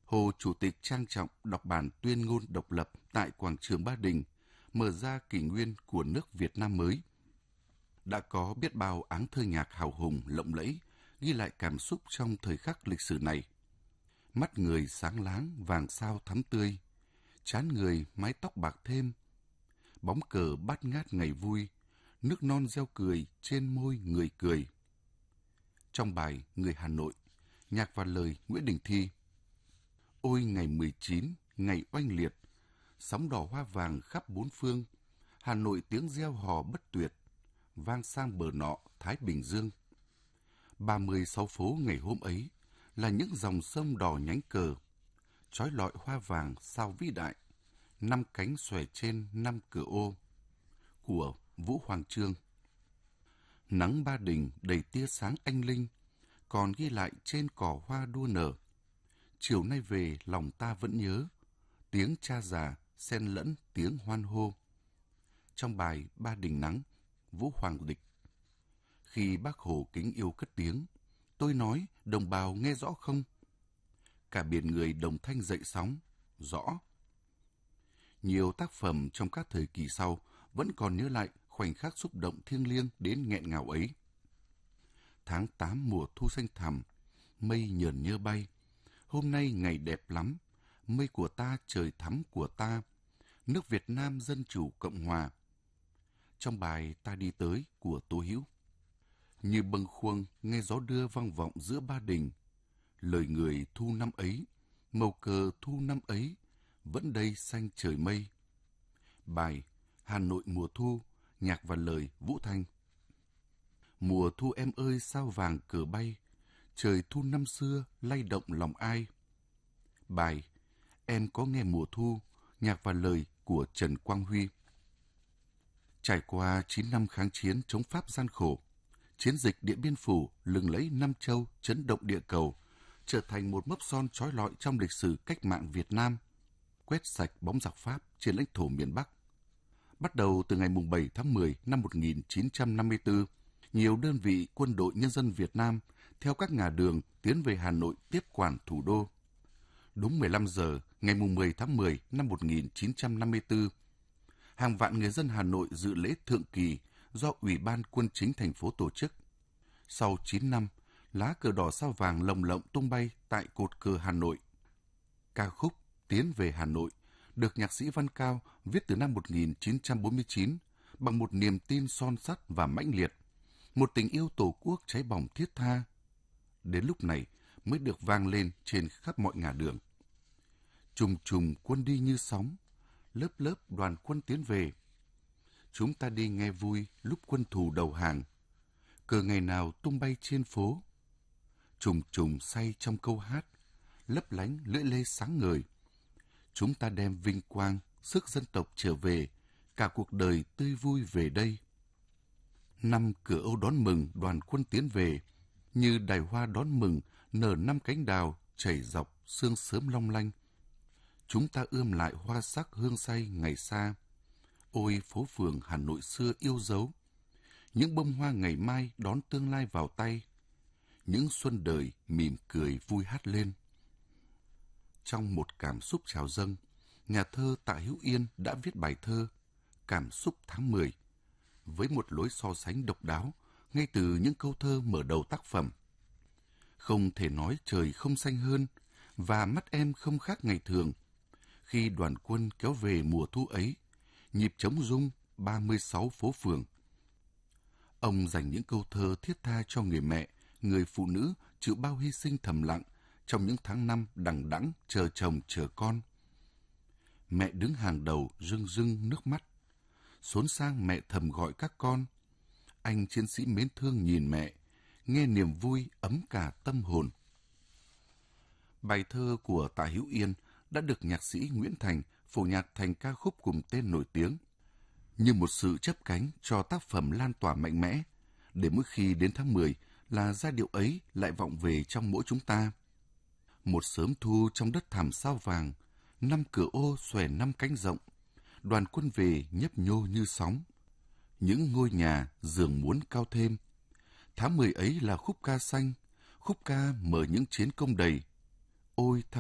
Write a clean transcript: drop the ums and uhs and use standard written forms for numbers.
Hồ Chủ tịch trang trọng đọc bản tuyên ngôn độc lập tại quảng trường Ba Đình, mở ra kỷ nguyên của nước Việt Nam mới. Đã có biết bao áng thơ nhạc hào hùng lộng lẫy, ghi lại cảm xúc trong thời khắc lịch sử này. Mắt người sáng láng, vàng sao thắm tươi, trán người mái tóc bạc thêm, bóng cờ bát ngát ngày vui, nước non reo cười trên môi người cười. Trong bài Người Hà Nội, nhạc và lời Nguyễn Đình Thi. Ôi ngày 19, ngày oanh liệt, sóng đỏ hoa vàng khắp bốn phương, Hà Nội tiếng reo hò bất tuyệt, vang sang bờ nọ Thái Bình Dương. 36 phố ngày hôm ấy là những dòng sông đỏ nhánh cờ, trói lọi hoa vàng sao vĩ đại, 5 cánh xòe trên 5 cửa ô, của Vũ Hoàng Chương. Nắng Ba Đình đầy tia sáng anh linh, còn ghi lại trên cỏ hoa đua nở. Chiều nay về lòng ta vẫn nhớ, tiếng cha già xen lẫn tiếng hoan hô. Trong bài Ba Đình Nắng, Vũ Hoàng Địch. Khi Bác Hồ kính yêu cất tiếng, tôi nói đồng bào nghe rõ không? Cả biển người đồng thanh dậy sóng, rõ. Nhiều tác phẩm trong các thời kỳ sau vẫn còn nhớ lại khoảnh khắc xúc động thiêng liêng đến nghẹn ngào ấy. Tháng 8 mùa thu xanh thẳm, mây nhờn nhơ bay. Hôm nay ngày đẹp lắm, mây của ta trời thắm của ta, nước Việt Nam Dân Chủ Cộng Hòa. Trong bài Ta Đi Tới của Tô Hữu. Như bâng khuâng nghe gió đưa vang vọng giữa Ba Đình, lời người thu năm ấy, màu cờ thu năm ấy, vẫn đây xanh trời mây. Bài Hà Nội mùa thu, nhạc và lời Vũ Thanh. Mùa thu em ơi sao vàng cờ bay, trời thu năm xưa lay động lòng ai. Bài Em có nghe mùa thu, nhạc và lời của Trần Quang Huy. Trải qua 9 năm kháng chiến chống Pháp gian khổ, chiến dịch Điện Biên Phủ lừng lẫy Nam Châu chấn động địa cầu, trở thành một mốc son trói lọi trong lịch sử cách mạng Việt Nam, quét sạch bóng giặc Pháp trên lãnh thổ miền Bắc. Bắt đầu từ ngày 7 tháng 10 năm 1954, nhiều đơn vị quân đội nhân dân Việt Nam theo các ngả đường tiến về Hà Nội tiếp quản thủ đô. Đúng 15 giờ ngày 10 tháng 10 năm 1954, hàng vạn người dân Hà Nội dự lễ thượng kỳ do Ủy ban Quân chính thành phố tổ chức. Sau 9 năm, lá cờ đỏ sao vàng lồng lộng tung bay tại cột cờ Hà Nội. Ca khúc Tiến về Hà Nội được nhạc sĩ Văn Cao viết từ năm 1949 bằng một niềm tin son sắt và mãnh liệt, một tình yêu Tổ quốc cháy bỏng thiết tha. Đến lúc này mới được vang lên trên khắp mọi ngả đường. Trùng trùng quân đi như sóng, lớp lớp đoàn quân tiến về. Chúng ta đi nghe vui lúc quân thù đầu hàng, cờ ngày nào tung bay trên phố. Trùng trùng say trong câu hát, lấp lánh lưỡi lê sáng ngời. Chúng ta đem vinh quang, sức dân tộc trở về, cả cuộc đời tươi vui về đây. Năm cửa Âu đón mừng đoàn quân tiến về, như đài hoa đón mừng nở 5 cánh đào chảy dọc sương sớm long lanh. Chúng ta ươm lại hoa sắc hương say ngày xa. Ôi phố phường Hà Nội xưa yêu dấu, những bông hoa ngày mai đón tương lai vào tay. Những xuân đời mỉm cười vui hát lên. Trong một cảm xúc trào dâng, nhà thơ Tạ Hữu Yên đã viết bài thơ Cảm xúc tháng 10 với một lối so sánh độc đáo ngay từ những câu thơ mở đầu tác phẩm. Không thể nói trời không xanh hơn và mắt em không khác ngày thường. Khi đoàn quân kéo về mùa thu ấy, nhịp trống rung 36 phố phường. Ông dành những câu thơ thiết tha cho người mẹ, người phụ nữ chịu bao hy sinh thầm lặng trong những tháng năm đằng đẵng chờ chồng chờ con. Mẹ đứng hàng đầu rưng rưng nước mắt. Xốn sang mẹ thầm gọi các con. Anh chiến sĩ mến thương nhìn mẹ, nghe niềm vui ấm cả tâm hồn. Bài thơ của Tạ Hữu Yên đã được nhạc sĩ Nguyễn Thành phổ nhạc thành ca khúc cùng tên nổi tiếng, như một sự chấp cánh cho tác phẩm lan tỏa mạnh mẽ, để mỗi khi đến tháng 10 là giai điệu ấy lại vọng về trong mỗi chúng ta. Một sớm thu trong đất thảm sao vàng, 5 cửa ô xòe 5 cánh rộng, đoàn quân về nhấp nhô như sóng. Những ngôi nhà giường muốn cao thêm. Tháng 10 ấy là khúc ca xanh, khúc ca mở những chiến công đầy. Ôi